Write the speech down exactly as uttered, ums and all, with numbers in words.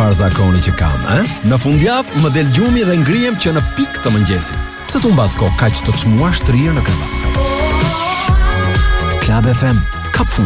çfarë zakoni që kam, ë? Në fundjavë më del gjumi dhe ngrihem që në pikë të mëngjesit. Pse tu mbas kohë kaq të çmuar shtrirë në krevat? Club F M, kap fund.